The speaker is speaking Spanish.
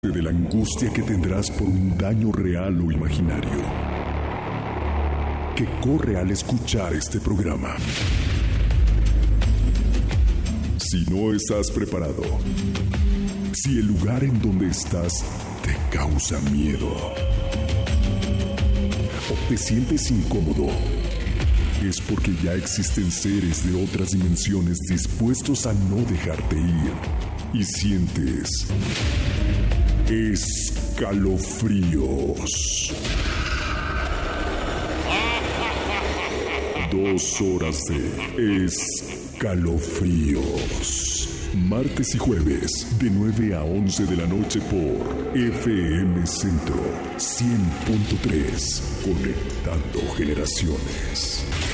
De la angustia que tendrás por un daño real o imaginario que corre al escuchar este programa. Si no estás preparado, si el lugar en donde estás te causa miedo o te sientes incómodo, es porque ya existen seres de otras dimensiones dispuestos a no dejarte ir y sientes escalofríos. 2 horas de escalofríos. Martes y jueves, de 9 a 11 de la noche por FM Centro 100.3. Conectando generaciones.